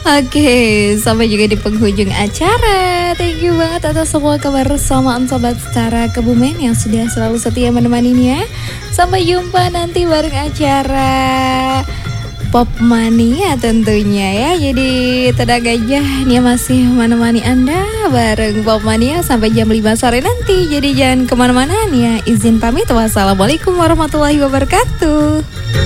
Oke, sampai juga di penghujung acara. Thank you banget atas semua kebersamaan Sobat Setara Kebumen yang sudah selalu setia menemaninya. Sampai jumpa nanti bareng acara Pop Mania tentunya ya. Jadi tenang aja, Nia masih menemani Anda bareng Pop Mania sampai jam 5 sore nanti. Jadi jangan kemana-mana, Nia izin pamit. Wassalamualaikum warahmatullahi wabarakatuh.